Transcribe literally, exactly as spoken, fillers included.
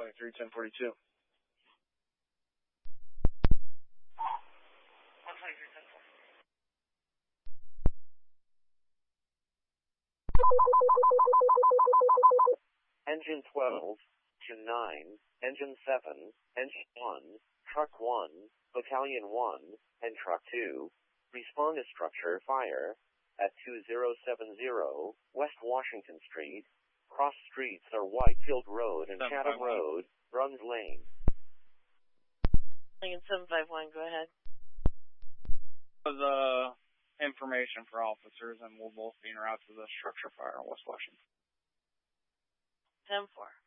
twenty-three, ten forty-two. one twenty-three, ten forty-two. Engine twelve to nine, Engine seven, Engine one, Truck one, Battalion one, and Truck two. Respond to structure fire at two zero seven zero West Washington Street. Cross streets are Whitefield Road and Chatham Road, Bruns Lane. Lincoln seven five one, go ahead. The information for officers, and we'll both be en route to the structure fire in West Washington. ten four.